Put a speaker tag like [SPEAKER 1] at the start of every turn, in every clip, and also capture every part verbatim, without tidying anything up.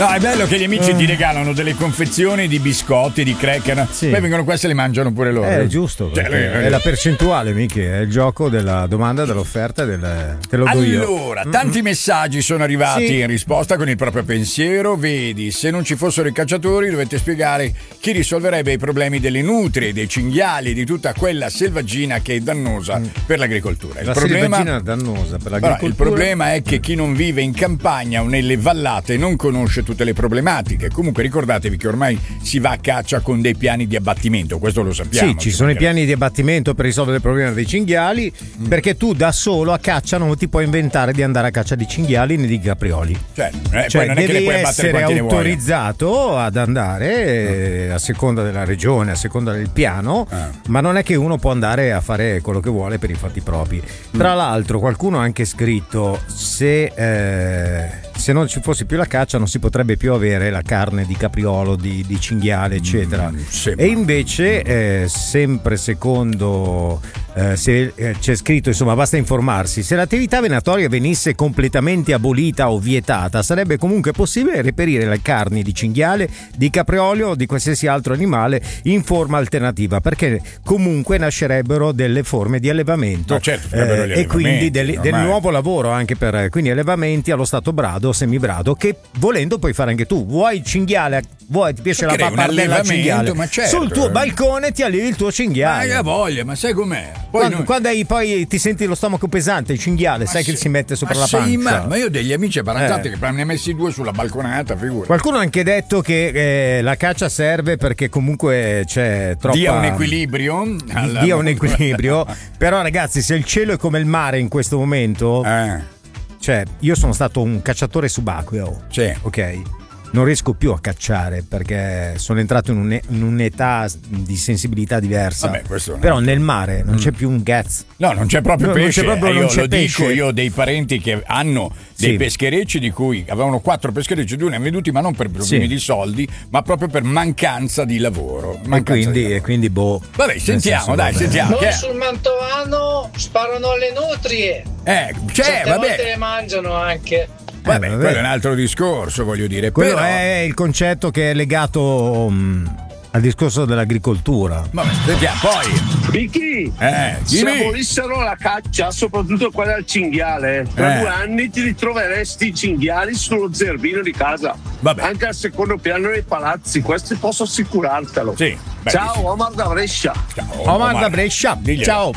[SPEAKER 1] No, è bello che gli amici ti regalano delle confezioni di biscotti, di cracker,
[SPEAKER 2] Sì.
[SPEAKER 1] poi vengono qua e se li mangiano pure loro.
[SPEAKER 2] È giusto,
[SPEAKER 1] Cioè,
[SPEAKER 2] perché
[SPEAKER 1] eh,
[SPEAKER 2] è la percentuale, Michi, è il gioco della domanda, dell'offerta, del, te lo do io.
[SPEAKER 1] Allora, tanti messaggi sono arrivati
[SPEAKER 2] Sì.
[SPEAKER 1] in risposta con il proprio pensiero. Vedi, se non ci fossero i cacciatori dovete spiegare chi risolverebbe i problemi delle nutrie, dei cinghiali, di tutta quella selvaggina che è dannosa
[SPEAKER 2] Mm.
[SPEAKER 1] per l'agricoltura. Il
[SPEAKER 2] La
[SPEAKER 1] problema,
[SPEAKER 2] selvaggina è dannosa per
[SPEAKER 1] però,
[SPEAKER 2] l'agricoltura.
[SPEAKER 1] il problema è che chi non vive in campagna o nelle vallate non conosce tutte le problematiche. Comunque ricordatevi che ormai si va a caccia con dei piani di abbattimento, questo lo sappiamo.
[SPEAKER 2] Sì, ci sono i piani di abbattimento per risolvere il problema dei cinghiali,
[SPEAKER 1] Mm.
[SPEAKER 2] perché tu da solo a caccia non ti puoi inventare di andare a caccia di cinghiali né di caprioli.
[SPEAKER 1] Cioè, eh,
[SPEAKER 2] Cioè,
[SPEAKER 1] poi non è che
[SPEAKER 2] devi
[SPEAKER 1] ne puoi abbattere
[SPEAKER 2] essere
[SPEAKER 1] quanti ne vuoi.
[SPEAKER 2] autorizzato ad andare eh, a seconda della regione, a seconda del piano,
[SPEAKER 1] Ah.
[SPEAKER 2] ma non è che uno può andare a fare quello che vuole per i fatti propri. Tra l'altro qualcuno ha anche scritto se, eh, se non ci fosse più la caccia non si potrebbe più avere la carne di capriolo, di, di cinghiale, eccetera.
[SPEAKER 1] sì,
[SPEAKER 2] E invece, eh, sempre secondo eh, se eh, c'è scritto, insomma, basta informarsi, se l'attività venatoria venisse completamente abolita o vietata, sarebbe comunque possibile reperire le carni di cinghiale, di capriolo o di qualsiasi altro animale in forma alternativa, perché comunque nascerebbero delle forme di allevamento,
[SPEAKER 1] No, certo, farebbero gli
[SPEAKER 2] e quindi
[SPEAKER 1] allevamenti,
[SPEAKER 2] del, del
[SPEAKER 1] ormai.
[SPEAKER 2] nuovo lavoro anche per quindi allevamenti allo stato brado, semibrado, che volendo puoi fare anche tu. Vuoi il cinghiale, vuoi, ti piace
[SPEAKER 1] Ma
[SPEAKER 2] la
[SPEAKER 1] crei un
[SPEAKER 2] pappardella
[SPEAKER 1] allevamento,
[SPEAKER 2] cinghiale,
[SPEAKER 1] ma certo.
[SPEAKER 2] sul tuo balcone ti allevi il tuo
[SPEAKER 1] Ma
[SPEAKER 2] cinghiale.
[SPEAKER 1] che voglia, ma sai com'è? Poi
[SPEAKER 2] Quando,
[SPEAKER 1] noi-
[SPEAKER 2] quando hai, poi ti senti lo stomaco pesante, il cinghiale, sai
[SPEAKER 1] sì,
[SPEAKER 2] che si mette sopra
[SPEAKER 1] ma
[SPEAKER 2] la pancia.
[SPEAKER 1] sì, ma, ma io ho degli amici abbarazzati
[SPEAKER 2] Eh.
[SPEAKER 1] che ne ha messi due sulla balconata, figura.
[SPEAKER 2] Qualcuno ha anche detto che eh, la caccia serve perché comunque c'è troppa...
[SPEAKER 1] Dia un equilibrio. alla-
[SPEAKER 2] Dia un equilibrio. Però ragazzi, se il cielo è come il mare in questo momento,
[SPEAKER 1] Eh,
[SPEAKER 2] cioè io sono stato un cacciatore subacqueo,
[SPEAKER 1] sì.
[SPEAKER 2] ok? Non riesco più a cacciare perché sono entrato in, un, in un'età di sensibilità diversa.
[SPEAKER 1] Vabbè, questo no.
[SPEAKER 2] Però nel mare non c'è più un gazz.
[SPEAKER 1] No, non c'è proprio
[SPEAKER 2] No, non
[SPEAKER 1] pesce.
[SPEAKER 2] c'è proprio-
[SPEAKER 1] Eh,
[SPEAKER 2] non
[SPEAKER 1] io
[SPEAKER 2] c'è
[SPEAKER 1] lo
[SPEAKER 2] pesce.
[SPEAKER 1] dico, io ho dei parenti che hanno dei
[SPEAKER 2] Sì.
[SPEAKER 1] pescherecci di cui avevano quattro pescherecci, due ne hanno venduti, ma non per problemi
[SPEAKER 2] Sì.
[SPEAKER 1] di soldi, ma proprio per mancanza di lavoro.
[SPEAKER 2] E
[SPEAKER 1] Mancanza di
[SPEAKER 2] quindi,
[SPEAKER 1] lavoro.
[SPEAKER 2] e quindi boh.
[SPEAKER 1] Vabbè,
[SPEAKER 2] Nel
[SPEAKER 1] sentiamo,
[SPEAKER 2] senso,
[SPEAKER 1] dai,
[SPEAKER 2] vabbè.
[SPEAKER 1] sentiamo.
[SPEAKER 3] Noi
[SPEAKER 1] Che-
[SPEAKER 3] sul Mantovano sparano alle nutrie.
[SPEAKER 1] Eh, c'è,
[SPEAKER 3] Certe volte
[SPEAKER 1] vabbè.
[SPEAKER 3] le mangiano anche.
[SPEAKER 1] Vabbè,
[SPEAKER 2] Eh, vabbè.
[SPEAKER 1] quello è un altro discorso, voglio dire.
[SPEAKER 2] Quello
[SPEAKER 1] Però,
[SPEAKER 2] è il concetto che è legato mh, al discorso dell'agricoltura.
[SPEAKER 1] vabbè, sentiamo, poi.
[SPEAKER 4] Vicky,
[SPEAKER 1] Eh,
[SPEAKER 4] se
[SPEAKER 1] dimmi.
[SPEAKER 4] abolissero la caccia, soprattutto quella al cinghiale, tra
[SPEAKER 1] Eh.
[SPEAKER 4] due anni ti ritroveresti i cinghiali sullo zerbino di casa.
[SPEAKER 1] Vabbè.
[SPEAKER 4] Anche al secondo piano dei palazzi, questo posso assicurartelo.
[SPEAKER 1] Sì, beh,
[SPEAKER 4] Ciao, Omar da Brescia.
[SPEAKER 1] Ciao,
[SPEAKER 2] Omar da Brescia,
[SPEAKER 1] diglielo.
[SPEAKER 2] ciao.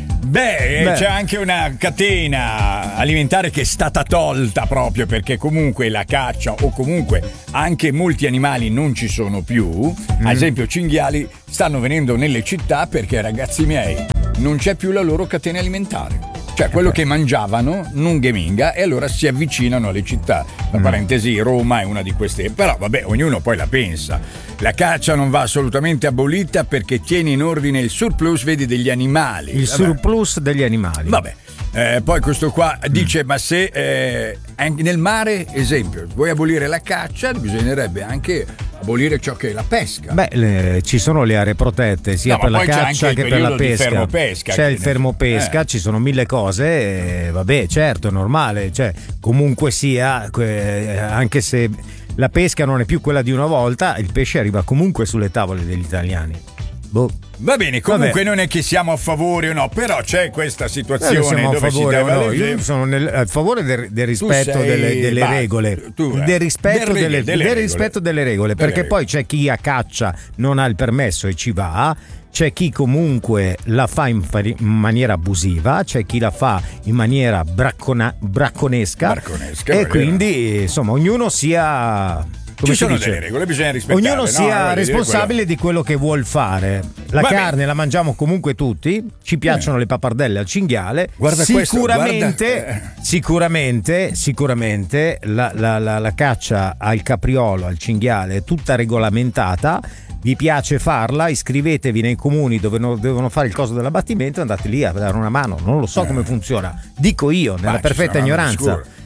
[SPEAKER 1] Beh,
[SPEAKER 2] Beh.
[SPEAKER 1] c'è anche una catena alimentare che è stata tolta proprio perché comunque la caccia o comunque anche molti animali non ci sono più. Ad esempio cinghiali stanno venendo nelle città perché, ragazzi miei, non c'è più la loro catena alimentare. Cioè quello che mangiavano non geminga e allora si avvicinano alle città. Tra parentesi, Roma è una di queste. Però vabbè, ognuno poi la pensa. La caccia non va assolutamente abolita perché tiene in ordine il surplus, vedi, degli animali.
[SPEAKER 2] Il
[SPEAKER 1] Vabbè.
[SPEAKER 2] surplus degli animali.
[SPEAKER 1] Vabbè, eh, poi questo qua dice: ma se eh, anche nel mare, esempio, vuoi abolire la caccia, bisognerebbe anche abolire ciò che è la pesca.
[SPEAKER 2] Beh, le- ci sono le aree protette sia
[SPEAKER 1] No, ma
[SPEAKER 2] per la
[SPEAKER 1] poi c'è
[SPEAKER 2] caccia
[SPEAKER 1] anche il
[SPEAKER 2] che per la
[SPEAKER 1] periodo di
[SPEAKER 2] pesca.
[SPEAKER 1] fermopesca,
[SPEAKER 2] C'è
[SPEAKER 1] che
[SPEAKER 2] il
[SPEAKER 1] ne-
[SPEAKER 2] fermopesca,
[SPEAKER 1] eh.
[SPEAKER 2] ci sono mille cose. E vabbè, certo, è normale. Cioè, comunque sia, que- anche se la pesca non è più quella di una volta, il pesce arriva comunque sulle tavole degli italiani. Boh.
[SPEAKER 1] Va bene, comunque
[SPEAKER 2] Vabbè.
[SPEAKER 1] non è che siamo a favore o no, però c'è questa
[SPEAKER 2] Noi
[SPEAKER 1] situazione
[SPEAKER 2] siamo a
[SPEAKER 1] dove
[SPEAKER 2] favore,
[SPEAKER 1] si deve
[SPEAKER 2] no,
[SPEAKER 1] leggere-
[SPEAKER 2] io sono nel, a favore del, del rispetto
[SPEAKER 1] sei-
[SPEAKER 2] delle, delle
[SPEAKER 1] bah,
[SPEAKER 2] regole,
[SPEAKER 1] tu, eh.
[SPEAKER 2] del rispetto
[SPEAKER 1] Delle-
[SPEAKER 2] delle,
[SPEAKER 1] delle
[SPEAKER 2] del
[SPEAKER 1] regole.
[SPEAKER 2] rispetto delle regole,
[SPEAKER 1] Delle
[SPEAKER 2] perché
[SPEAKER 1] regole.
[SPEAKER 2] poi c'è chi a caccia non ha il permesso e ci va, c'è chi comunque la fa in, fari- in maniera abusiva, c'è chi la fa in maniera braccona- bracconesca,
[SPEAKER 1] Bracconesca,
[SPEAKER 2] e
[SPEAKER 1] voglio
[SPEAKER 2] quindi insomma ognuno sia... Come
[SPEAKER 1] Ci
[SPEAKER 2] si
[SPEAKER 1] sono
[SPEAKER 2] dice?
[SPEAKER 1] delle regole, bisogna rispettare.
[SPEAKER 2] Ognuno
[SPEAKER 1] no?
[SPEAKER 2] sia
[SPEAKER 1] Voglio dire
[SPEAKER 2] responsabile di quello che vuol fare. La
[SPEAKER 1] Va
[SPEAKER 2] carne
[SPEAKER 1] bene.
[SPEAKER 2] la mangiamo comunque tutti, ci piacciono le pappardelle al cinghiale.
[SPEAKER 1] Guarda questo,
[SPEAKER 2] sicuramente,
[SPEAKER 1] guarda, eh.
[SPEAKER 2] sicuramente, sicuramente la, la- la- la caccia al capriolo, al cinghiale è tutta regolamentata. Vi piace farla? Iscrivetevi nei comuni dove no- devono fare il coso dell'abbattimento e andate lì a dare una mano. Non lo so come funziona, dico io, nella
[SPEAKER 1] Ma ci
[SPEAKER 2] perfetta
[SPEAKER 1] saranno
[SPEAKER 2] ignoranza.
[SPEAKER 1] sicuro.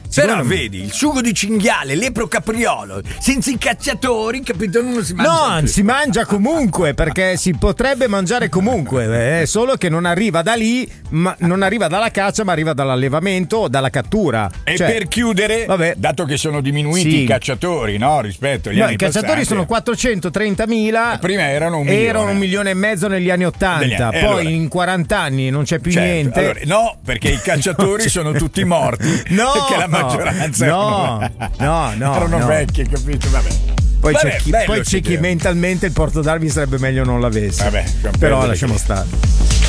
[SPEAKER 1] Però
[SPEAKER 2] Secondo me-
[SPEAKER 1] vedi, il sugo di cinghiale, lepro-capriolo, senza i cacciatori, capito? Non si mangia
[SPEAKER 2] No,
[SPEAKER 1] più.
[SPEAKER 2] si mangia comunque perché si potrebbe mangiare comunque, è solo che non arriva da lì, ma non arriva dalla caccia, ma arriva dall'allevamento o dalla cattura.
[SPEAKER 1] E
[SPEAKER 2] Cioè,
[SPEAKER 1] per chiudere,
[SPEAKER 2] vabbè.
[SPEAKER 1] dato che sono diminuiti
[SPEAKER 2] Sì.
[SPEAKER 1] i cacciatori, no? Rispetto agli
[SPEAKER 2] no,
[SPEAKER 1] anni
[SPEAKER 2] i cacciatori
[SPEAKER 1] passati.
[SPEAKER 2] sono quattrocentotrentamila.
[SPEAKER 1] Prima erano un milione.
[SPEAKER 2] Erano un milione e mezzo negli anni ottanta.
[SPEAKER 1] Negli anni- eh,
[SPEAKER 2] Poi
[SPEAKER 1] allora.
[SPEAKER 2] in quaranta anni non c'è più
[SPEAKER 1] Certo,
[SPEAKER 2] niente.
[SPEAKER 1] allora, no, perché i cacciatori sono tutti morti.
[SPEAKER 2] No,
[SPEAKER 1] perché la maggioranza
[SPEAKER 2] no,
[SPEAKER 1] erano,
[SPEAKER 2] no, no,
[SPEAKER 1] erano
[SPEAKER 2] no.
[SPEAKER 1] vecchi, capito? Vabbè.
[SPEAKER 2] Poi
[SPEAKER 1] Vabbè,
[SPEAKER 2] c'è chi,
[SPEAKER 1] bello
[SPEAKER 2] poi c'è chi
[SPEAKER 1] Sideo.
[SPEAKER 2] mentalmente il Porto d'Armi sarebbe meglio non l'avesse.
[SPEAKER 1] Vabbè,
[SPEAKER 2] Però
[SPEAKER 1] perdere
[SPEAKER 2] lasciamo
[SPEAKER 1] che-
[SPEAKER 2] stare.